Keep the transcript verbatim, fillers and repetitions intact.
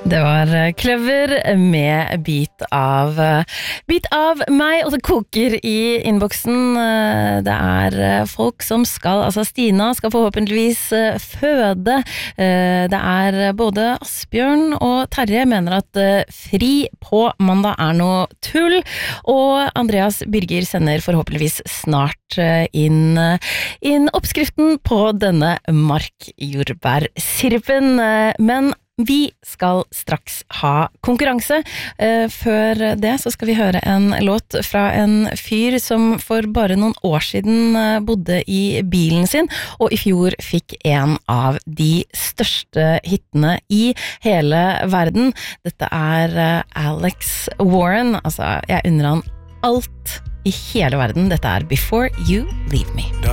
Det var Clever med bit av bit av meg, og det koker i innboksen. Det er folk som skal, altså Stina skal forhåpentligvis føde. Det er både Asbjørn og Terje mener at fri på mandag er noe tull, og Andreas Birger sender forhåpentligvis snart inn, inn oppskriften på denne markjordbærsirpen, men vi skal straks ha konkurranse. Eh, før det så skal vi høre en låt fra en fyr som for bare noen år siden bodde i bilen sin, og i fjor fikk en av de største hittene i hele verden. Dette er Alex Warren, altså jeg unner han alt i hele verden. Dette er Before You Leave Me.